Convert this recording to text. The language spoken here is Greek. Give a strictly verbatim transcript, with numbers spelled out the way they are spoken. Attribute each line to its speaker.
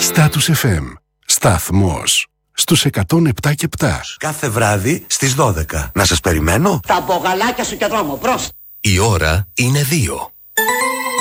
Speaker 1: Status εφ εμ. Σταθμός στους εκατόν επτά και επτά.
Speaker 2: Κάθε βράδυ στις δώδεκα. Να σας περιμένω.
Speaker 3: Τα μπογαλάκια σου και δρόμο, προς.
Speaker 4: Η ώρα είναι δύο.